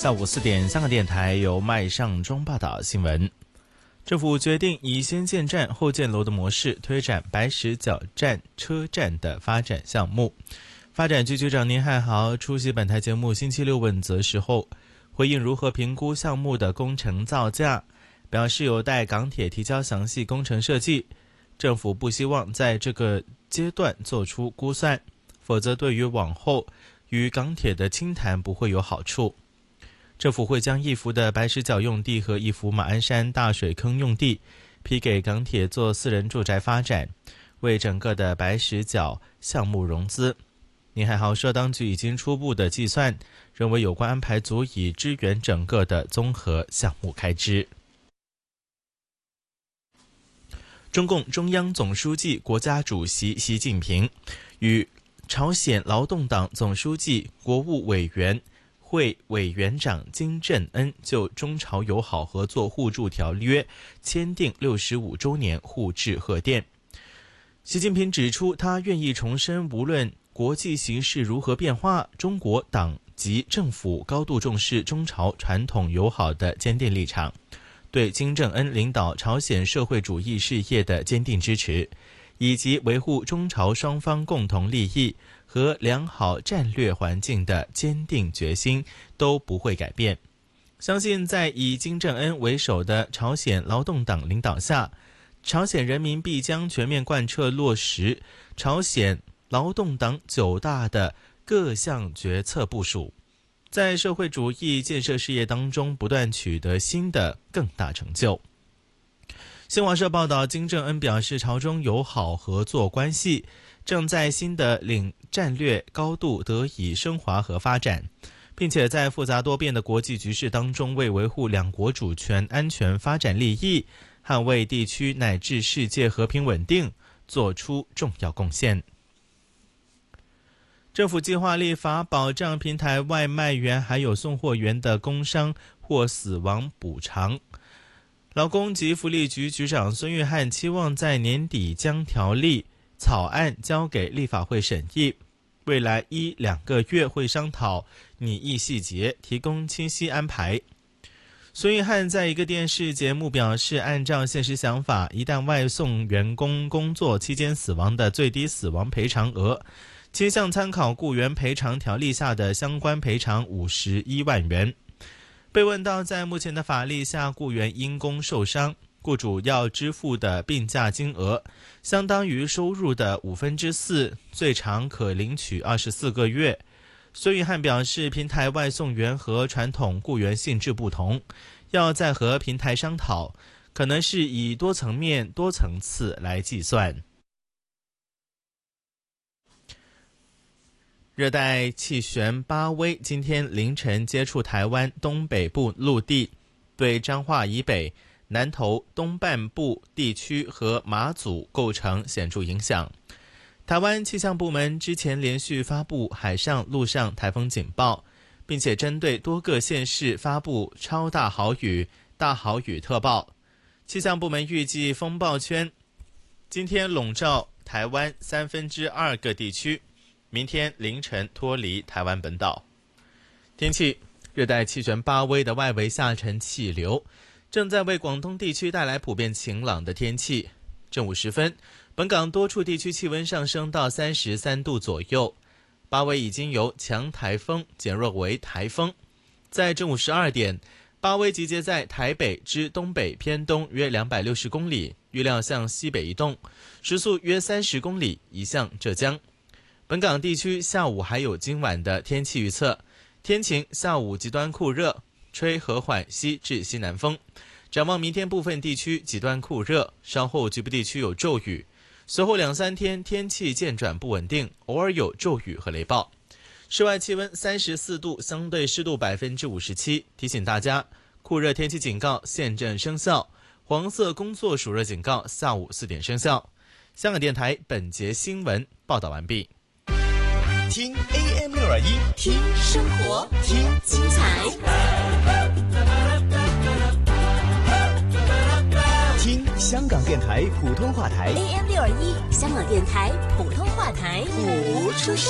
下午4点，香港电台由麦尚中报道新闻。政府决定以先建站后建楼的模式推展白石角站车站的发展项目。发展局局长宁汉豪出席本台节目星期六问责时候，回应如何评估项目的工程造价，表示有待港铁提交详细工程设计，政府不希望在这个阶段做出估算，否则对于往后与港铁的清谈不会有好处。政府会将一幅的白石角用地和一幅马鞍山大水坑用地批给港铁做私人住宅发展，为整个的白石角项目融资。宁汉豪说，当局已经初步的计算，认为有关安排足以支援整个的综合项目开支。中共中央总书记、国家主席习近平与朝鲜劳动党总书记、国务委员会委员长金正恩就中朝友好合作互助条约签订65周年互致贺电。习近平指出，他愿意重申，无论国际形势如何变化，中国党及政府高度重视中朝传统友好的坚定立场，对金正恩领导朝鲜社会主义事业的坚定支持，以及维护中朝双方共同利益和良好战略环境的坚定决心都不会改变。相信在以金正恩为首的朝鲜劳动党领导下，朝鲜人民必将全面贯彻落实朝鲜劳动党9大的各项决策部署，在社会主义建设事业当中不断取得新的更大成就。新华社报道，金正恩表示，朝中友好合作关系正在新的领战略高度得以升华和发展，并且在复杂多变的国际局势当中，为维护两国主权、安全、发展利益，捍卫地区乃至世界和平稳定做出重要贡献。政府计划立法保障平台外卖员还有送货员的工伤或死亡补偿。劳工及福利局局长孙玉菡期望在年底将条例草案交给立法会审议，未来1-2个月会商讨拟议细节，提供清晰安排。孙玉菡在一个电视节目表示，按照现实想法，一旦外送员工工作期间死亡的最低死亡赔偿额倾向参考雇员赔偿条例下的相关赔偿51万元。被问到在目前的法律下，雇员因工受伤，雇主要支付的病假金额相当于收入的4/5，最长可领取24个月。孙玉菡表示，平台外送员和传统雇员性质不同，要再和平台商讨，可能是以多层面、多层次来计算。热带气旋巴威今天凌晨接触台湾东北部陆地，对彰化以北、南投东半部地区和马祖构成显著影响。台湾气象部门之前连续发布海上、陆上台风警报，并且针对多个县市发布超大豪雨、大豪雨特报。气象部门预计风暴圈今天笼罩台湾2/3个地区，明天凌晨脱离台湾本岛。天气，热带气旋巴威的外围下沉气流正在为广东地区带来普遍晴朗的天气。正午时分，本港多处地区气温上升到33度左右。巴威已经由强台风减弱为台风。在正午12点，巴威集结在台北之东北偏东约260公里，预料向西北移动，时速约30公里，移向浙江。本港地区下午还有今晚的天气预测，天晴，下午极端酷热，吹和缓西至西南风。展望明天部分地区极端酷热，稍后局部地区有骤雨，随后2-3天天气渐转不稳定，偶尔有骤雨和雷暴。室外气温34度，相对湿度57%。提醒大家，酷热天气警告现正生效，黄色工作暑热警告下午4点生效。香港电台本节新闻报道完毕。 听 AM621， 听生活，听精彩，听香港电台普通话台 AM621， 香港电台普通话台，谱出生